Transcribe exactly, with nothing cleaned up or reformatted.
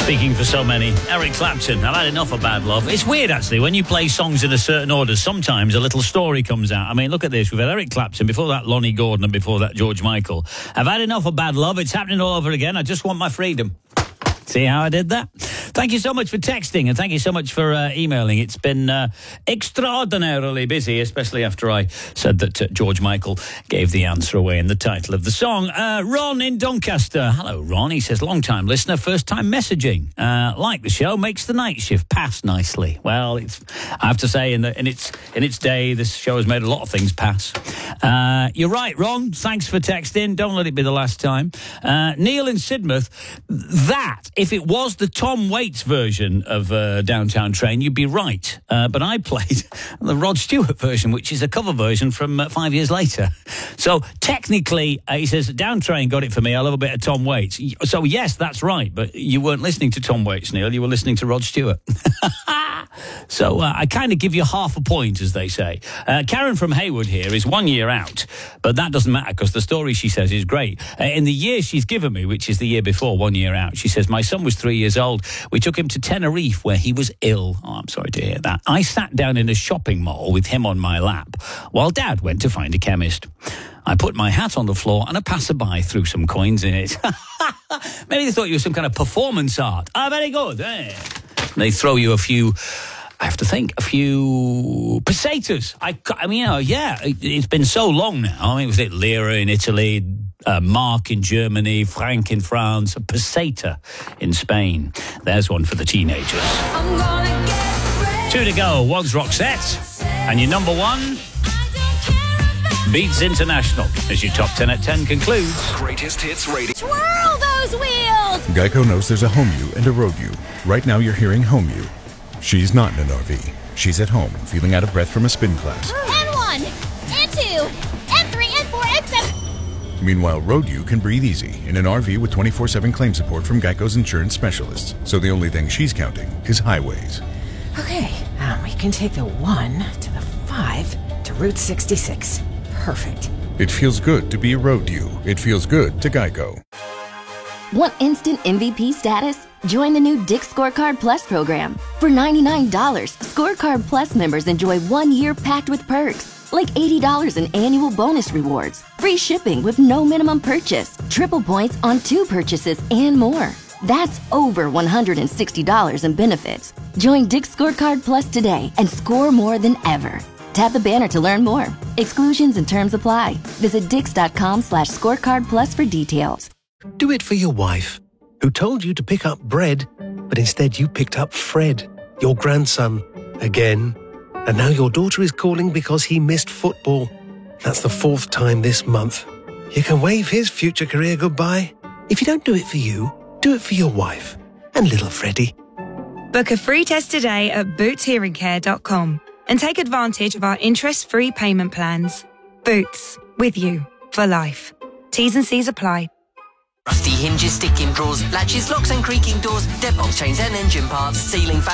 Speaking for so many, Eric Clapton. I've had enough of Bad Love. It's weird, actually, when you play songs in a certain order, sometimes a little story comes out. I mean, look at this. We've had Eric Clapton, before that Lonnie Gordon, and before that George Michael. I've had enough of Bad Love. It's happening all over again. I just want my freedom. See how I did that? Thank you so much for texting, and thank you so much for uh, emailing. It's been uh, extraordinarily busy, especially after I said that uh, George Michael gave the answer away in the title of the song. Uh, Ron in Doncaster. Hello, Ron. He says, long-time listener, first-time messaging. Uh, like the show, makes the night shift pass nicely. Well, it's, I have to say, in, the, in, its, in its day, this show has made a lot of things pass. Uh, you're right, Ron. Thanks for texting. Don't let it be the last time. Uh, Neil in Sidmouth, that, if it was the Tom Waits version of uh, Downtown Train, you'd be right. Uh, but I played the Rod Stewart version, which is a cover version from uh, five years later. So technically, uh, he says, Down Train got it for me. I love a bit of Tom Waits. So yes, that's right. But you weren't listening to Tom Waits, Neil. You were listening to Rod Stewart. So uh, I kind of give you half a point, as they say. Uh, Karen from Haywood here is one year out, but that doesn't matter because the story, she says, is great. Uh, in the year she's given me, which is the year before, one year out, she says, my son was three years old. We took him to Tenerife where he was ill. Oh, I'm sorry to hear that. I sat down in a shopping mall with him on my lap while Dad went to find a chemist. I put my hat on the floor and a passerby threw some coins in it. Maybe they thought you were some kind of performance art. Ah, very good. Eh? They throw you a few, I have to think, a few pesetas. I, I mean, you know, yeah, it, it's been so long now. I mean, was it lira in Italy, uh, mark in Germany, franc in France, a peseta in Spain. There's one for the teenagers. I'm gonna get Two to go. One's Roxette, and your number one, Beats International, as your top ten at ten concludes. Greatest Hits Radio. Twirl those wheels! Geico knows there's a home you and a road you. Right now you're hearing home you. She's not in an R V. She's at home, feeling out of breath from a spin class. And one, and two, and three, and four, and seven. Meanwhile, road you can breathe easy in an R V with twenty-four seven claim support from Geico's insurance specialists. So the only thing she's counting is highways. Okay, um, we can take the one to the five to Route sixty-six. Perfect. It feels good to be a road you. It feels good to Geico. Want instant M V P status? Join the new Dick's Scorecard Plus program. For ninety-nine dollars, Scorecard Plus members enjoy one year packed with perks, like eighty dollars in annual bonus rewards, free shipping with no minimum purchase, triple points on two purchases, and more. That's over one hundred sixty dollars in benefits. Join Dick's Scorecard Plus today and score more than ever. Tap the banner to learn more. Exclusions and terms apply. Visit dix.com slash scorecard plus for details. Do it for your wife, who told you to pick up bread, but instead you picked up Fred, your grandson, again. And now your daughter is calling because he missed football. That's the fourth time this month. You can wave his future career goodbye. If you don't do it for you, do it for your wife and little Freddie. Book a free test today at boots hearing care dot com and take advantage of our interest-free payment plans. Boots, with you for life. T's and C's apply. Rusty hinges, sticking drawers, latches, locks and creaking doors, deadbolts, chains and engine parts, ceiling fans.